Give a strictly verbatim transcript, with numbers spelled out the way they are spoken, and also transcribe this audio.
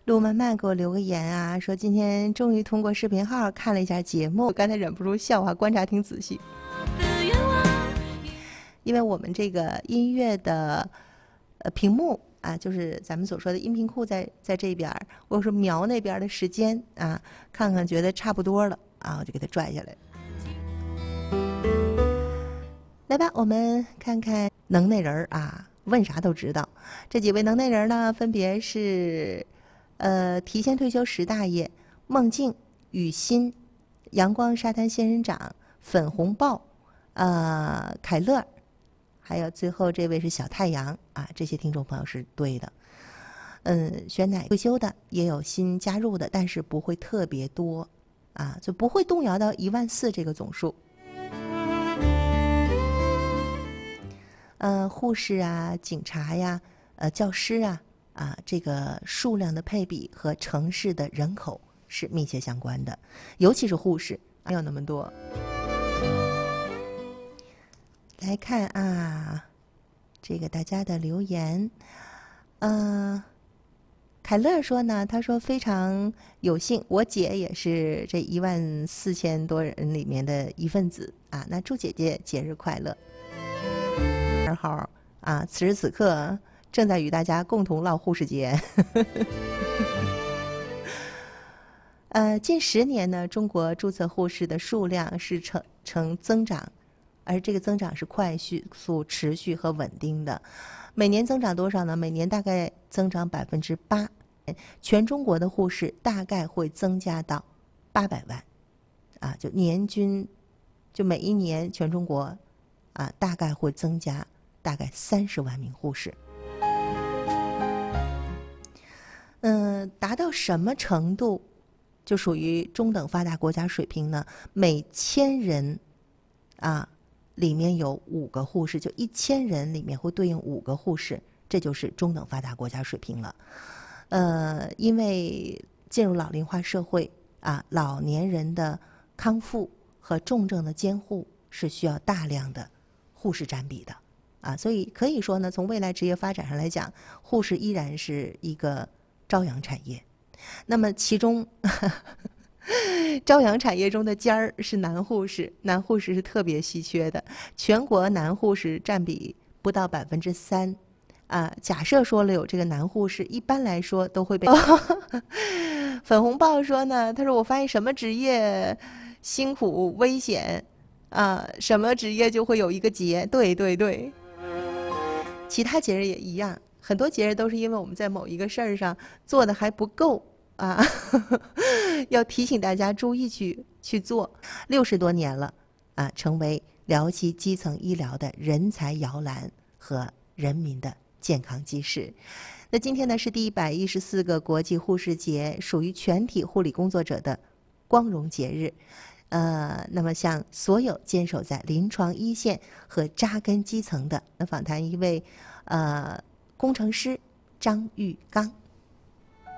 陆漫漫给我留个言啊，说今天终于通过视频号看了一下节目，刚才忍不住笑话，观察挺仔细。因为我们这个音乐的呃屏幕啊，就是咱们所说的音频库在在这边，我有时候瞄那边的时间啊，看看觉得差不多了啊，我就给它拽下来。来吧，我们看看能耐人啊，问啥都知道。这几位能耐人呢，分别是呃提前退休石大爷、梦境、雨欣、阳光沙滩仙人掌、粉红豹、呃凯乐。还有最后这位是小太阳啊，这些听众朋友是对的。嗯，选奶退休的也有新加入的，但是不会特别多啊，就不会动摇到一万四这个总数。呃，护士啊、警察呀、呃、教师啊啊，这个数量的配比和城市的人口是密切相关的，尤其是护士没有那么多。来看啊，这个大家的留言，嗯、呃，凯乐说呢，他说非常有幸，我姐也是这一万四千多人里面的一份子啊，那祝姐姐节日快乐。二号啊，此时此刻正在与大家共同唠护士节。呃，近十年呢，中国注册护士的数量是呈呈增长。而这个增长是快速、持续和稳定的，每年增长多少呢？每年大概增长百分之八，全中国的护士大概会增加到八百万，啊，就年均，就每一年全中国，啊，大概会增加大概三十万名护士。嗯、呃，达到什么程度就属于中等发达国家水平呢？每千人，啊。里面有五个护士，就一千人里面会对应五个护士，这就是中等发达国家水平了。呃，因为进入老龄化社会啊，老年人的康复和重症的监护是需要大量的护士占比的啊，所以可以说呢，从未来职业发展上来讲，护士依然是一个朝阳产业。那么其中朝阳产业中的尖儿是男护士，男护士是特别稀缺的，全国男护士占比不到百分之三，啊，假设说了有这个男护士，一般来说都会被。粉红豹说呢，他说我发现什么职业辛苦危险啊，什么职业就会有一个节，对对对，其他节日也一样，很多节日都是因为我们在某一个事儿上做的还不够。啊，要提醒大家注意去去做。六十多年了，啊，成为辽西基层医疗的人才摇篮和人民的健康基石。那今天呢是第一百一十四个国际护士节，属于全体护理工作者的光荣节日。呃，那么向所有坚守在临床一线和扎根基层的，那访谈一位呃工程师张玉刚。